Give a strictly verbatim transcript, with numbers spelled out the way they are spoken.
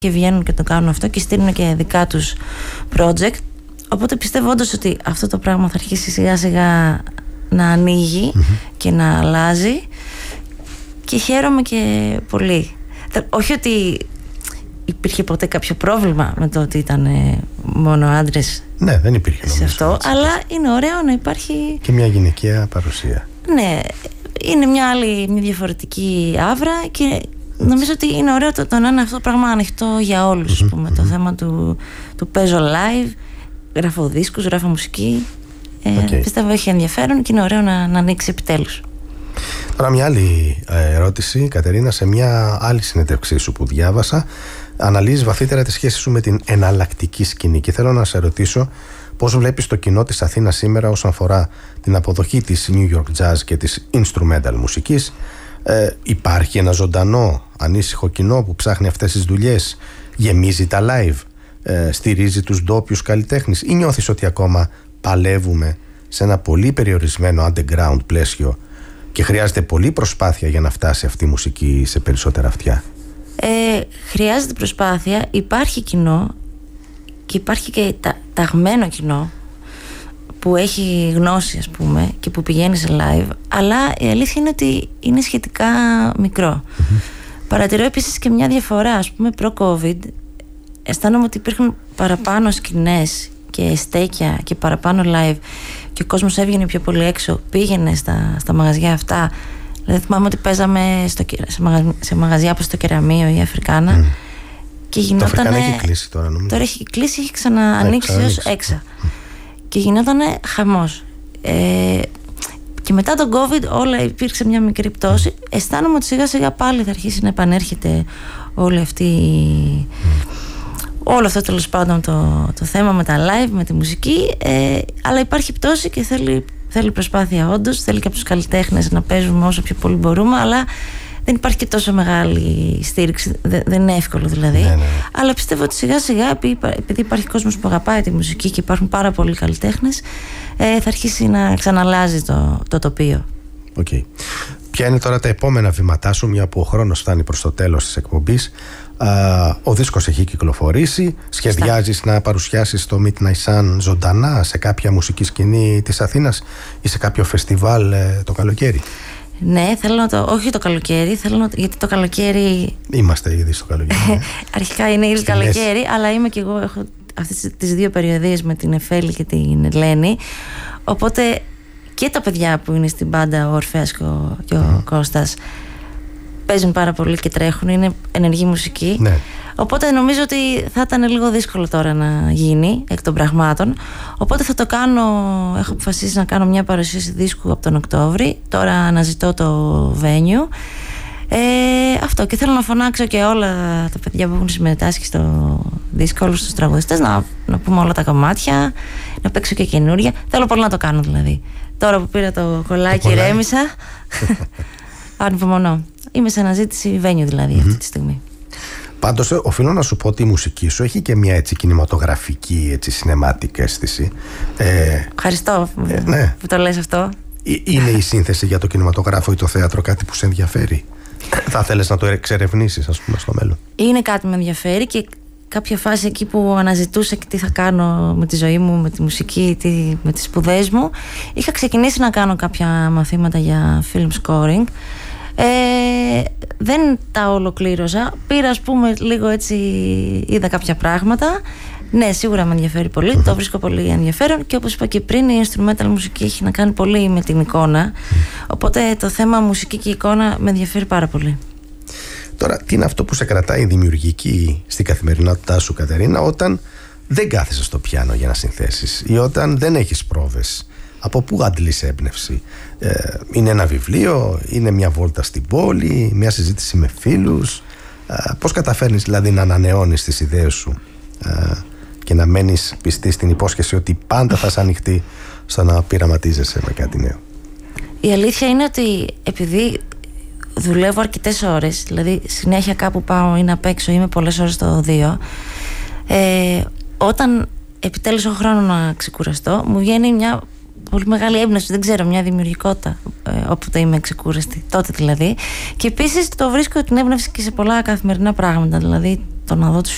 και βγαίνουν και το κάνουν αυτό και στείλουν και δικά τους project. Οπότε πιστεύω όντως ότι αυτό το πράγμα θα αρχίσει σιγά σιγά να ανοίγει mm-hmm. και να αλλάζει και χαίρομαι και πολύ. Όχι ότι υπήρχε ποτέ κάποιο πρόβλημα με το ότι ήταν μόνο άντρες. Ναι, δεν υπήρχε σε αυτό, έτσι, αλλά είναι ωραίο να υπάρχει και μια γυναικεία παρουσία. Ναι, είναι μια άλλη, μια διαφορετική άβρα και έτσι. Νομίζω ότι είναι ωραίο το, το να είναι αυτό το πράγμα ανοιχτό για όλους, mm-hmm, πούμε, mm-hmm. το θέμα του, του παίζω live, γράφω δίσκους, γράφω μουσική. Ε, okay. Πιστεύω έχει ενδιαφέρον και είναι ωραίο να, να ανοίξει επιτέλους. Τώρα μια άλλη ερώτηση, Κατερίνα, σε μια άλλη συνέντευξή σου που διάβασα αναλύεις βαθύτερα τη σχέση σου με την εναλλακτική σκηνή και θέλω να σε ρωτήσω πώς βλέπεις το κοινό της Αθήνας σήμερα όσον αφορά την αποδοχή της New York Jazz και της instrumental μουσικής. Ε, υπάρχει ένα ζωντανό, ανήσυχο κοινό που ψάχνει αυτές τις δουλειές, γεμίζει τα live, ε, στηρίζει τους ντόπιους καλλιτέχνες ή νιώθεις ότι ακόμα παλεύουμε σε ένα πολύ περιορισμένο underground πλαίσιο και χρειάζεται πολλή προσπάθεια για να φτάσει αυτή η μουσική σε περισσότερα αυτιά? Ε, χρειάζεται προσπάθεια, υπάρχει κοινό και υπάρχει και τα, ταγμένο κοινό που έχει γνώση, ας πούμε, και που πηγαίνει σε live, αλλά η αλήθεια είναι ότι είναι σχετικά μικρό. Mm-hmm. Παρατηρώ επίσης και μια διαφορά, ας πούμε, προ-COVID αισθάνομαι ότι υπήρχαν παραπάνω σκηνές και στέκια και παραπάνω live και ο κόσμος έβγαινε πιο πολύ έξω, πήγαινε στα, στα μαγαζιά αυτά. Δηλαδή θυμάμαι ότι παίζαμε στο, σε, μαγαζιά, σε μαγαζιά όπως το Κεραμείο ή Αφρικάνα mm. και γινότανε, το Αφρικάνα έχει κλείσει τώρα νομίζω. Τώρα έχει κλείσει, έχει ξαναανοίξει ως έξα mm. και γινότανε χαμός. Ε, και μετά τον COVID όλα υπήρξε μια μικρή πτώση. Mm. Αισθάνομαι ότι σιγά σιγά πάλι θα αρχίσει να επανέρχεται όλη αυτή mm. όλο αυτό τέλος πάντων το, το θέμα με τα live, με τη μουσική, ε, αλλά υπάρχει πτώση και θέλει, θέλει προσπάθεια όντως, θέλει και από τους καλλιτέχνες να παίζουμε όσο πιο πολύ μπορούμε, αλλά δεν υπάρχει και τόσο μεγάλη στήριξη, δεν, δεν είναι εύκολο δηλαδή. Ναι, ναι. Αλλά πιστεύω ότι σιγά σιγά, επειδή υπάρχει κόσμος που αγαπάει τη μουσική και υπάρχουν πάρα πολλοί καλλιτέχνες, ε, θα αρχίσει να ξαναλάζει το, το τοπίο. Okay. Ποια είναι τώρα τα επόμενα βήματά σου, μια που ο χρόνος φτάνει προς το τέλος της εκπομπής? Uh, ο δίσκος έχει κυκλοφορήσει. Σχεδιάζεις να παρουσιάσεις το Midnight Sun ζωντανά σε κάποια μουσική σκηνή της Αθήνας ή σε κάποιο φεστιβάλ ε, το καλοκαίρι? Ναι, θέλω να το. Όχι το καλοκαίρι, θέλω να το, γιατί το καλοκαίρι. Είμαστε ήδη στο καλοκαίρι. Αρχικά είναι ήδη καλοκαίρι, αλλά είμαι και εγώ. Έχω αυτές τις δύο περιοδίες με την Εφέλη και την Ελένη. Οπότε και τα παιδιά που είναι στην μπάντα, ο Ορφέας και ο, και ο mm. Κώστας, παίζουν πάρα πολύ και τρέχουν, είναι ενεργή μουσική. Ναι. Οπότε νομίζω ότι θα ήταν λίγο δύσκολο τώρα να γίνει εκ των πραγμάτων. Οπότε θα το κάνω, έχω αποφασίσει να κάνω μια παρουσίαση δίσκου από τον Οκτώβρη. Τώρα αναζητώ το venue. Ε, αυτό, και θέλω να φωνάξω και όλα τα παιδιά που έχουν συμμετάσχει στο δίσκο, όλους τους τραγουδιστές, να, να πούμε όλα τα κομμάτια, να παίξω και καινούρια. Θέλω πολύ να το κάνω δηλαδή. Τώρα που πήρα το κολλάκι, ρέμισα. Ανυπομονώ. Είμαι σε αναζήτηση venue δηλαδή mm-hmm. αυτή τη στιγμή. Πάντως οφείλω να σου πω ότι η μουσική σου έχει και μια έτσι κινηματογραφική, έτσι cinematic αίσθηση. Ε, Ευχαριστώ ε, ναι. που το λες αυτό. Είναι η σύνθεση για το κινηματογράφο ή το θέατρο κάτι που σε ενδιαφέρει? Θα θέλεις να το εξερευνήσεις, ας πούμε, στο μέλλον? Είναι κάτι που με ενδιαφέρει και κάποια φάση εκεί που αναζητούσα και τι θα κάνω με τη ζωή μου, με τη μουσική, τι, με τις σπουδές μου, είχα ξεκινήσει να κάνω κάποια μαθήματα για film scoring. Ε, δεν τα ολοκλήρωσα. Πήρα, ας πούμε, λίγο έτσι, είδα κάποια πράγματα. Ναι, σίγουρα με ενδιαφέρει πολύ, mm-hmm. το βρίσκω πολύ ενδιαφέρον και όπως είπα και πριν, η instrumental μουσική έχει να κάνει πολύ με την εικόνα. Οπότε το θέμα μουσική και εικόνα με ενδιαφέρει πάρα πολύ. Τώρα, τι είναι αυτό που σε κρατάει δημιουργική στην καθημερινότητά σου, Κατερίνα, όταν δεν κάθεσαι στο πιάνο για να συνθέσεις ή όταν δεν έχεις πρόβες? Από πού αντλείς έμπνευση? Ε, είναι ένα βιβλίο, είναι μια βόλτα στην πόλη, μια συζήτηση με φίλους? Ε, πώς καταφέρνεις δηλαδή να ανανεώνεις τις ιδέες σου ε, και να μένεις πιστή στην υπόσχεση ότι πάντα θα είσαι ανοιχτή στο να πειραματίζεσαι με κάτι νέο? Η αλήθεια είναι ότι επειδή δουλεύω αρκετές ώρες, δηλαδή συνέχεια κάπου πάω ή να παίξω, είμαι πολλές ώρες το δύο, ε, όταν επιτέλους έχω χρόνο να ξεκουραστώ, μου βγαίνει μια πολύ μεγάλη έμπνευση, δεν ξέρω, μια δημιουργικότητα ε, όποτε είμαι ξεκούραστη, τότε δηλαδή. Και επίσης το βρίσκω την έμπνευση και σε πολλά καθημερινά πράγματα, δηλαδή το να δω τους